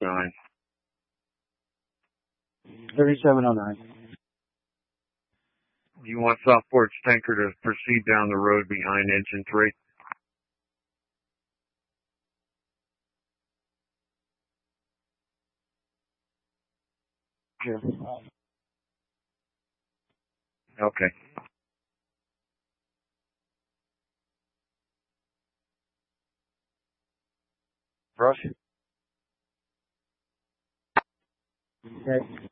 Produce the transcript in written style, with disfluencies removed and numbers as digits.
3709. 3709. You want Southport tanker to proceed down the road behind engine 3? Sure. Okay. Brush. Okay.